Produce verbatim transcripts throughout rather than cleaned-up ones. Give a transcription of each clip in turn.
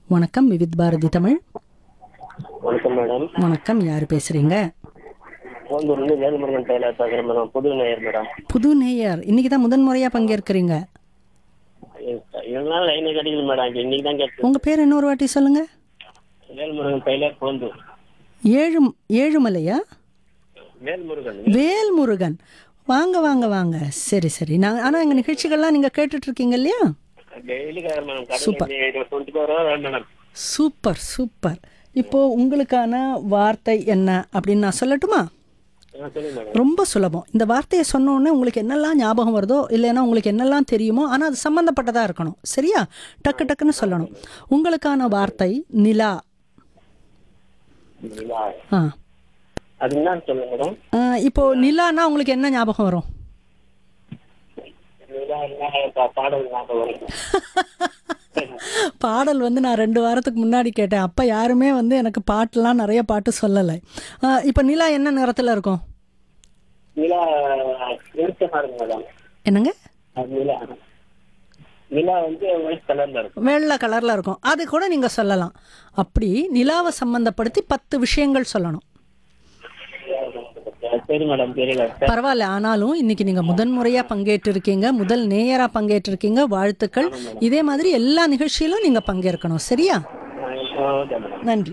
வணக்கம் விவித் பாரதி தமிழ். வணக்கம் மேடம். வணக்கம், யார் பேசுறீங்க? கோயம்புத்தூர்ல வேல்முருகன் டெய்லர் பேசுறேன் மேடம். புது நேயர் மேடம். புது நேயர், இன்னைக்கு தான் முதன் முறையா பங்கேற்கிறீங்க. இதனால லைனே கிடைக்குது மேடம். இன்னைக்கு தான் கேட்டு. உங்க பேர் இன்னொரு வாட்டி சொல்லுங்க. வேல்முருகன் டெய்லர் கோயம்புத்தூர். ஏழு ஏழுமலையா? வேல்முருகன். வேல்முருகன், வாங்க வாங்க வாங்க. சரி சரி, நான் ஆனால் எங்கள் நிகழ்ச்சிகள்லாம் நீங்கள் கேட்டுட்டு இருக்கீங்க இல்லையா? டெய்லி கேட்குறேன் madam. Super. Twenty four hour madam. Super super. இப்போ உங்களுக்கான வார்த்தை என்ன அப்படின்னு நான் சொல்லட்டுமா? சொல்லுங்க மேடம். ரொம்ப சுலபம். இந்த வார்த்தையை சொன்ன உடனே உங்களுக்கு என்னெல்லாம் ஞாபகம் வருதோ, இல்லைன்னா உங்களுக்கு என்னெல்லாம் தெரியுமோ, ஆனால் அது சம்மந்தப்பட்டதாக இருக்கணும். சரியா? டக்கு டக்குன்னு சொல்லணும். உங்களுக்கான வார்த்தை நிலா. நிலா. ஆ அது என்னன்னு சொல்லுங்க மேடம். ஆ, இப்போ நிலான்னா உங்களுக்கு என்ன ஞாபகம் வரும்? நிலா என்ன பாடல் ஞாபகம் வரும். பாடல் வந்து நான் ரெண்டு வாரத்துக்கு முன்னாடி கேட்டேன். அப்போ யாருமே வந்து எனக்கு பாட்டுலாம் நிறைய பாட்டு சொல்லலை. இப்போ நிலா என்ன நிறத்தில் இருக்கும்? நிலா வெளிச்சமா இருக்கு மேடம். என்னங்க? அது நிலா நிலா வந்து ஒயிட் கலர்ல இருக்கும். வெள்ளை கலரில் இருக்கும். அது கூட நீங்கள் சொல்லலாம். அப்படி நிலாவை சம்மந்தப்படுத்தி பத்து விஷயங்கள் சொல்லணும். சரி மேடம். தெரியல. பரவாயில்ல. ஆனாலும் இன்னைக்கு நீங்க முதன் முறையா பங்கேற்று இருக்கீங்க, முதல் நேயரா பங்கேற்று இருக்கீங்க. வாழ்த்துக்கள். இதே மாதிரி எல்லா நிகழ்ச்சியிலும் நீங்க பங்கேற்கணும். சரியா? Okay madam. நன்றி.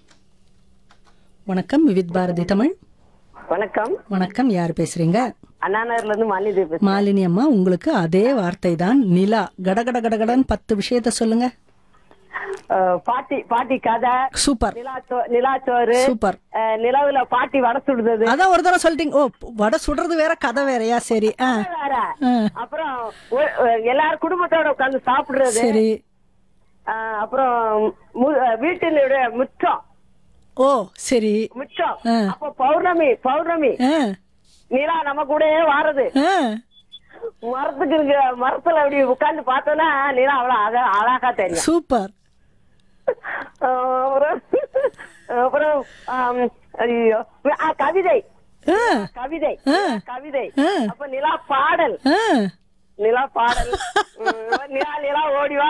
வணக்கம் விவித் பாரதி தமிழ். வணக்கம். வணக்கம், யார் பேசுறீங்க? அண்ணாநகர்ல இருந்து மாலினி பேசுறேன். மாலினி அம்மா, உங்களுக்கு அதே வார்த்தை தான், நிலா. கடகட கடகடன்னு பத்து விஷயத்த சொல்லுங்க. அஹ், பாட்டி பாட்டி கதை. சூப்பர் நிலாச்சோ- நிலாச்சோறு. சூப்பர். அஹ், நிலவுல பாட்டி வடை சுடுறது. அதான் ஒரு தடவை சொல்லிட்டீங்க. ஓ, வடை சுடுறது வேற, கதை வேறயா? சரி. ஆ வேற. ஆ. அப்புறம் ஒ- அஹ், எல்லாரும் குடும்பத்தோட உட்கார்ந்து சாப்பிடுறது. சரி. அஹ், அப்புறம் மு- அஹ், வீட்டினுடைய முற்றம். ஓ சரி. முற்றம். ஆ. அப்ப பௌர்ணமி பௌர்ணமி ஆ நிலா நம்ம கூடயே வாரது. ஆ மரத்துக்கு இருக்க மரத்துல அப்படி உட்கார்ந்து பார்த்தோம்னா நிலா அவ்வளவு அழ- அழகா தெரியும். சூப்பர். அப்புறம் அப்புறம் ஆம், ஐயோ ஆ, கவிதை ஆ கவிதை ஆ. கவிதை. ஆ. அப்ப நிலா பாடல். ஆ நிலா பாடல். உம், நிலா நிலா ஓடிவா.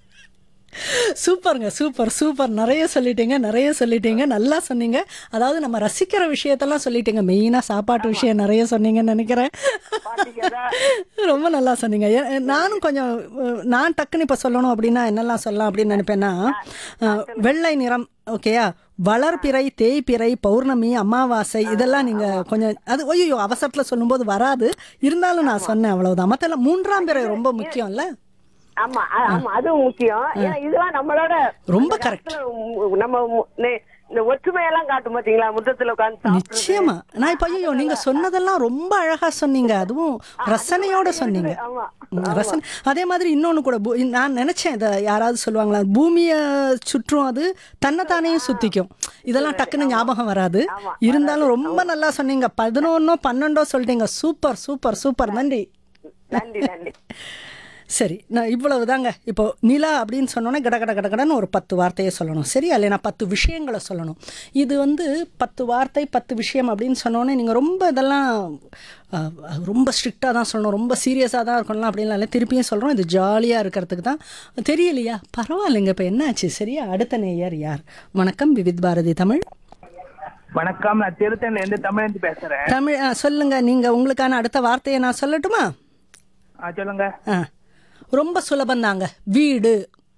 சூப்பருங்க, சூப்பர் சூப்பர். நிறைய சொல்லிட்டீங்க, நிறைய சொல்லிட்டீங்க, நல்லா சொன்னீங்க. அதாவது நம்ம ரசிக்கிற விஷயத்தெல்லாம் சொல்லிட்டீங்க. மெயினாக சாப்பாட்டு விஷயம் நிறைய சொன்னீங்கன்னு நினைக்கிறேன். பாட்டிக்கதை. ரொம்ப நல்லா சொன்னீங்க. ஏ- நானும் கொஞ்சம் அஹ், நான் டக்குன்னு இப்போ சொல்லணும் அப்படின்னா என்னெல்லாம் சொல்லலாம் அப்படின்னு நினைப்பேன்னா, அஹ், வெள்ளை நிறம், ஓகேயா, வளர்பிறை, தேய்பிறை, பௌர்ணமி, அமாவாசை, இதெல்லாம் நீங்கள் கொஞ்சம் அது ஐயோ அவசரத்தில் சொல்லும்போது வராது. இருந்தாலும் நான் சொன்னேன், அவ்வளவுதான். மற்றெல்லாம் மூன்றாம் பிறை ரொம்ப முக்கியம்ல. ஆமா அ- ஆமா அதுவும் முக்கியம். ஏன்னா இதெல்லாம் நம்மளோட ரொம்ப அந்த correct. காலத்துல உம், நம்ம மு- நெ- இந்த ஒற்றுமையெல்லாம் காட்டும் பாத்தீங்களா, முற்றத்துல உட்கார்ந்து நிச்சயமா. நான் இப்போ ஐயோ நீங்க சொன்னதெல்லாம் ரொம்ப அழகா சொன்னீங்க. அதுவும் ரசனையோட சொன்னீங்க. ஆமா ம், ரசனை. அதே மாதிரி இன்னொன்னு கூட, பூ- நான் நினைச்சேன் இதை யாராவது சொல்லுவாங்களா, பூமியை சுற்றும் அது தன்னைத்தானையும் சுத்திக்கும். இதெல்லாம் டக்குன்னு ஞாபகம் வராது. இருந்தாலும் ரொம்ப நல்லா சொன்னீங்க. பதினொன்னோ பன்னெண்டோ சொல்லிட்டீங்க. Super super super. நன்றி. நன்றி நன்றி. சரி, நான் இவ்வளவு தாங்க. இப்போ நிலா அப்படின்னு சொன்னோன்னே கட கட கடகடன்னு ஒரு பத்து வார்த்தையை சொல்லணும். சரியா? இல்லையா? பத்து விஷயங்களை சொல்லணும். இது வந்து பத்து வார்த்தை பத்து விஷயம் அப்படின்னு சொன்னோன்னே நீங்கள் ரொம்ப இதெல்லாம் அஹ், ரொம்ப ஸ்ட்ரிக்டாக தான் சொல்லணும், ரொம்ப சீரியஸாக தான் இருக்கணும் அப்படின்லாம் இல்லை. திருப்பியும் சொல்கிறோம், இது ஜாலியாக இருக்கிறதுக்கு தான். தெரியலையா? பரவாயில்லைங்க. இப்போ என்னாச்சு? சரியா? அடுத்த நேயர் யார்? வணக்கம் விவித் பாரதி தமிழ். வணக்கம், நான் திருத்தணில இருந்து தமிழந்தி பேசுறேன். தமிழ். ஆ, சொல்லுங்க. நீங்கள் உங்களுக்கான அடுத்த வார்த்தையை நான் சொல்லட்டுமா? ஆ, சொல்லுங்க. ஆ, ரொம்ப சுலபந்தாங்க. வீடு.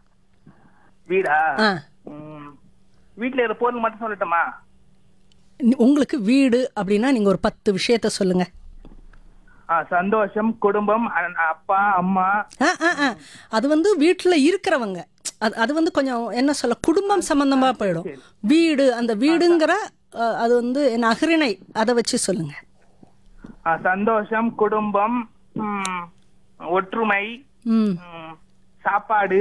வீடா? ஆ, ம். வீட்டுல இருக்கிற பொருள் மட்டும் சொல்லட்டுமா? நி- உங்களுக்கு வீடு அப்படின்னா நீங்க ஒரு பத்து விஷயத்த சொல்லுங்க. ஆ, சந்தோஷம், குடும்பம், அ- அப்பா அம்மா. ஆ, ஆ, ஆ. அது வந்து வீட்டுல இருக்கிறவங்க. அது அது வந்து கொஞ்சம் என்ன சொல்ல, குடும்பம் சம்பந்தமா போயிடும். வீடு, அந்த வீடுங்கிற அ, அது வந்து என்ன அகரிணை, அதை வச்சு சொல்லுங்க. ஆ, சந்தோஷம், குடும்பம், ம், ஒற்றுமை, ம். ம், சாப்பாடு,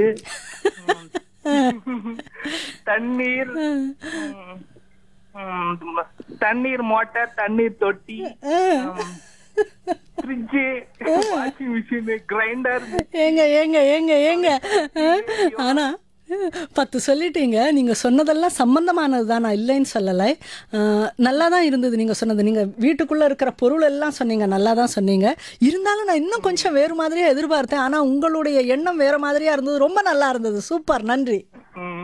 ம், தண்ணீர், ம், ம், தண்ணீர் மோட்டார், தண்ணீர் தொட்டி, ஃப்ரிட்ஜ், வாஷிங் மிஷின், கிரைண்டர். ஏங்க ஏங்க ஏங்க ஏங்க ஆ, ஆனா பத்து சொல்லிட்டீங்க. நீங்கள் சொன்னதெல்லாம் சம்பந்தமானது தான், நான் இல்லைன்னு சொல்லலை. நல்லா தான் இருந்தது நீங்கள் சொன்னது. நீங்கள் வீட்டுக்குள்ளே இருக்கிற பொருள் எல்லாம் சொன்னீங்க, நல்லா தான் சொன்னீங்க. இருந்தாலும் நான் இன்னும் கொஞ்சம் வேறு மாதிரியாக எதிர்பார்த்தேன். ஆனால் உங்களுடைய எண்ணம் வேறு மாதிரியாக இருந்தது. ரொம்ப நல்லா இருந்தது. சூப்பர், நன்றி.